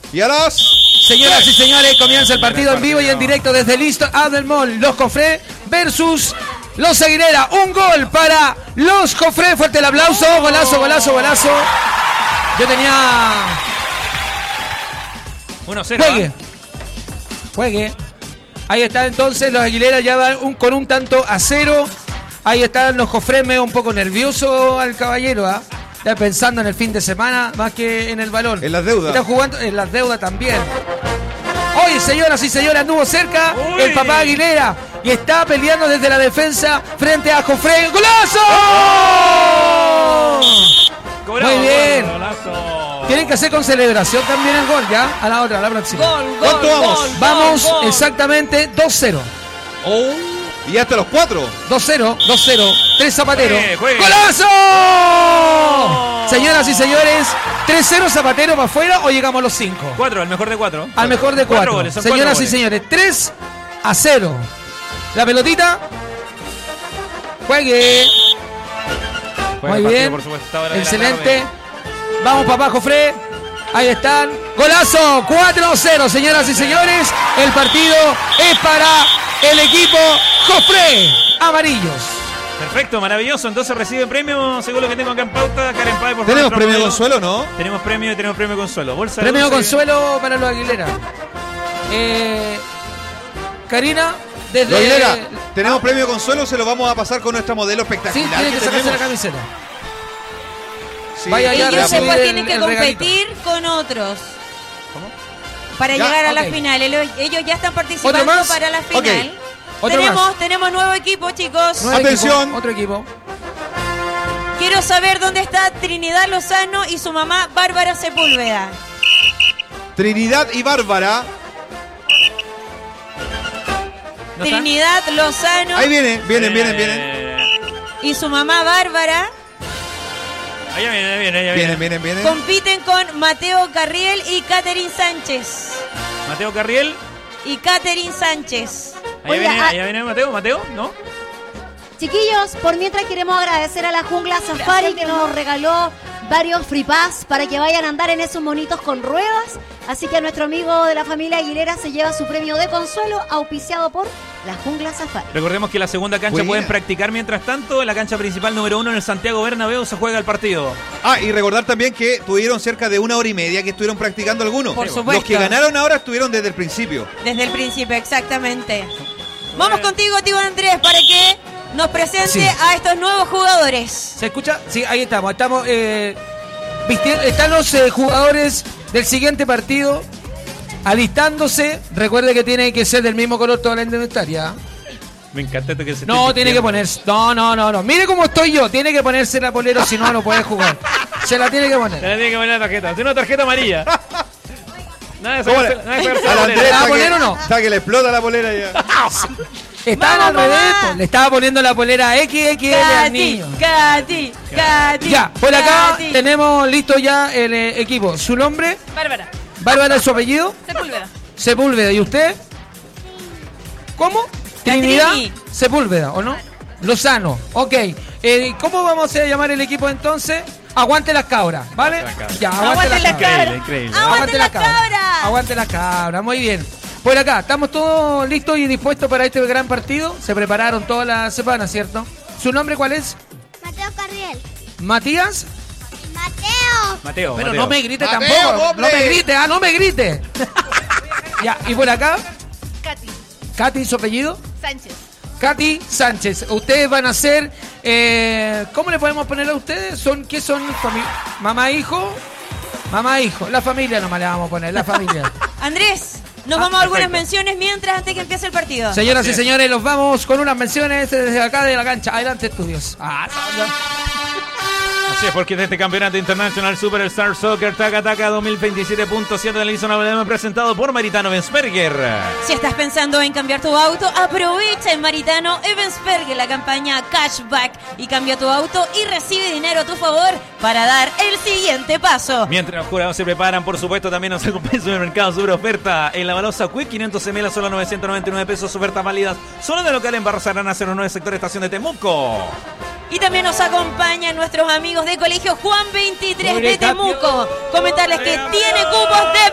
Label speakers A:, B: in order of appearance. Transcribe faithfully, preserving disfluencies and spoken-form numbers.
A: Y a las...
B: Señoras y señores, comienza el partido en vivo y en directo desde Listo Adel Mall. Los Cofré versus los Aguilera. Un gol para los Cofré. Fuerte el aplauso. Golazo, golazo, golazo. Yo tenía...
C: uno cero.
B: Juegue. Juegue. Ahí está entonces, los Aguilera ya van un, con un tanto a cero. Ahí están los Cofré, medio un poco nervioso al caballero, ¿ah? ¿eh? Ya pensando en el fin de semana más que en el balón.
A: En las deudas.
B: Está jugando en las deudas también. Hoy, señoras y señores, anduvo cerca Uy. el papá Aguilera y está peleando desde la defensa frente a Cofré. ¡Golazo! ¡Oh! Muy bien. Golazo. Tienen que hacer con celebración también el gol, ¿ya? A la otra, a la próxima.
A: Gol, gol, ¿Cuánto vamos?
B: Gol, vamos gol. exactamente dos cero.
A: Oh. Y hasta los cuatro.
B: dos cero, dos cero. tres Zapatero.
C: Juegue, juegue.
B: ¡Golazo! Oh. Señoras y señores, tres cero Zapatero para afuera o llegamos a los cinco.
C: cuatro, al mejor de cuatro.
B: Al mejor de cuatro.
C: Goles,
B: Señoras y
C: goles.
B: señores, tres a cero. La pelotita. Juegue. Muy bien.
C: Partido, por supuesto,
B: excelente. Vamos, papá Cofré. Ahí están. Golazo. cuatro cero, señoras y señores. El partido es para el equipo Cofré. Amarillos.
C: Perfecto, maravilloso. Entonces reciben premio, según lo que tengo acá en pauta. Karen Pay, por favor.
A: ¿Tenemos premio consuelo, no?
C: Tenemos premio y tenemos premio consuelo. Bolsa
B: premio
C: de
B: consuelo para los Aguilera. Eh, Karina, desde...
A: Los Aguilera, tenemos ah. premio consuelo, se lo vamos a pasar con nuestra modelo espectacular.
B: Sí, tiene que, que sacarse la camiseta.
D: Sí. Vaya allá, ellos después tienen que competir regalito. con otros.
C: ¿Cómo?
D: Para
B: ya,
D: llegar a
B: okay.
D: la final. Ellos ya están participando para la final.
B: Okay. Otro
D: tenemos,
B: más.
D: tenemos nuevo equipo, chicos.
B: Nuevo
A: Atención.
B: Equipo, otro equipo.
D: Quiero saber dónde está Trinidad Lozano y su mamá Bárbara Sepúlveda.
A: Trinidad y Bárbara.
D: ¿No Trinidad están? Lozano.
A: Ahí vienen, vienen, vienen, vienen.
D: Y su mamá Bárbara.
C: Ahí viene, ahí viene, ahí viene.
A: Vienen, vienen, vienen.
D: Compiten con Mateo Carriel y Catherine Sánchez.
C: Mateo Carriel.
D: Y Catherine Sánchez.
C: Ahí Oiga, viene, ahí viene Mateo, Mateo, ¿no?
E: Chiquillos, por mientras queremos agradecer a la Jungla Safari que nos regaló varios free pass para que vayan a andar en esos monitos con ruedas. Así que a nuestro amigo de la familia Aguilera se lleva su premio de consuelo auspiciado por la Jungla Safari.
C: Recordemos que la segunda cancha
A: Buena.
C: pueden practicar mientras tanto. En la cancha principal número uno en el Santiago Bernabéu se juega el partido.
A: Ah, y recordar también que tuvieron cerca de una hora y media que estuvieron practicando algunos.
D: Por supuesto.
A: Los que ganaron ahora estuvieron desde el principio.
D: Desde el principio, exactamente. Vamos contigo, tío Andrés, para que nos presente sí. a estos nuevos jugadores.
B: ¿Se escucha? Sí, ahí estamos. Estamos eh, vistiendo, están los eh, jugadores del siguiente partido alistándose. Recuerde que tiene que ser del mismo color toda la indumentaria.
C: Me encanta esto que se
B: No, tiene que ponerse. No, no, no, no. Mire cómo estoy yo. Tiene que ponerse la polera, si no, no puede jugar. Se la tiene que poner.
C: Se la tiene que poner la tarjeta. Tiene una tarjeta amarilla. Nada de sacarse, nada de sacarse
A: a
C: la
A: Andrés,
C: polera.
B: ¿La va a poner
A: que,
B: o no?
A: Está que le explota la polera ya.
B: Estaban al revés, pues. Le estaba poniendo la polera equis equis ele al niño.
D: Katy, Katy.
B: Ya, por acá
D: Katy.
B: tenemos listo ya el eh, equipo. ¿Su nombre?
D: Bárbara.
B: Bárbara, ¿su apellido?
D: Sepúlveda.
B: Sepúlveda. ¿Y usted? ¿Cómo? Trinidad Sepúlveda, ¿o no? Lozano. Ok. Eh, ¿Cómo vamos a llamar el equipo entonces? Aguante las cabras, ¿vale? Ya, aguante,
D: aguante
B: las cabras.
D: cabras.
C: Increíble, increíble.
D: Aguante las cabras.
B: Aguante las cabras, muy bien. Por acá, estamos todos listos y dispuestos para este gran partido. Se prepararon toda la semana, ¿cierto? ¿Su nombre cuál es?
F: Mateo Carriel.
B: ¿Matías?
F: Mateo.
C: Mateo,
B: Pero
C: Mateo.
B: no me grite
A: Mateo,
B: tampoco.
A: doble.
B: No me grite, ah, no me grite. Ya, y por acá,
D: Katy
B: Katy, ¿su apellido?
D: Sánchez.
B: Katy Sánchez. Ustedes van a ser, eh, ¿cómo le podemos poner a ustedes? ¿Son qué son? Fami- ¿Mamá, hijo? Mamá, hijo. La familia nomás le vamos a poner, la familia.
D: Andrés, nos
B: Ah,
D: vamos a algunas
C: perfecto.
D: menciones mientras antes que empiece el partido.
B: Señoras y señores, los vamos con unas menciones desde acá de la cancha. Adelante, estudios. Ah,
C: Así es, porque desde este campeonato internacional Superstar Soccer Taca Taca dos mil veintisiete punto siete de la Isla presentado por Maritano Bensperger.
D: Si estás pensando en cambiar tu auto, aprovecha en Maritano Ebensperger la campaña Cashback y cambia tu auto y recibe dinero a tu favor para dar el siguiente paso.
C: Mientras los jurados se preparan, por supuesto, también nos acompaña el supermercado Super Oferta en la Balosa Quick, quinientos mililitros a solo novecientos noventa y nueve pesos, ofertas válidas solo de local en Barros Arana cero nueve, sector estación de Temuco.
D: Y también nos acompañan nuestros amigos de Colegio Juan veintitrés de Temuco. Comentarles que tiene cupos de